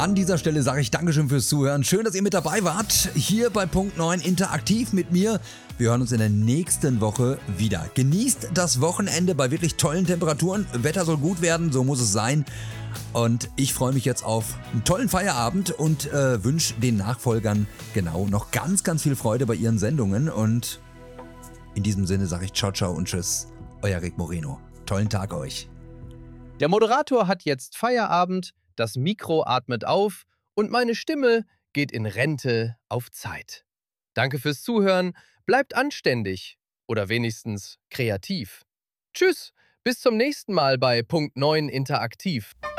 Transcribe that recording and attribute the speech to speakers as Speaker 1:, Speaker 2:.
Speaker 1: An dieser Stelle sage ich Dankeschön fürs Zuhören. Schön, dass ihr mit dabei wart. Hier bei Punkt 9 interaktiv mit mir. Wir hören uns in der nächsten Woche wieder. Genießt das Wochenende bei wirklich tollen Temperaturen. Wetter soll gut werden, so muss es sein. Und ich freue mich jetzt auf einen tollen Feierabend und wünsche den Nachfolgern genau noch ganz, ganz viel Freude bei ihren Sendungen. Und in diesem Sinne sage ich ciao, ciao und tschüss. Euer Rick Moreno. Tollen Tag euch.
Speaker 2: Der Moderator hat jetzt Feierabend, das Mikro atmet auf und meine Stimme geht in Rente auf Zeit. Danke fürs Zuhören, bleibt anständig oder wenigstens kreativ. Tschüss, bis zum nächsten Mal bei Punkt 9 interaktiv.